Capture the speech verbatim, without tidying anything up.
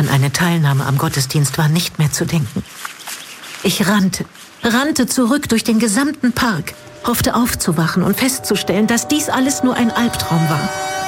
An eine Teilnahme am Gottesdienst war nicht mehr zu denken. Ich rannte, rannte zurück durch den gesamten Park, hoffte aufzuwachen und festzustellen, dass dies alles nur ein Albtraum war.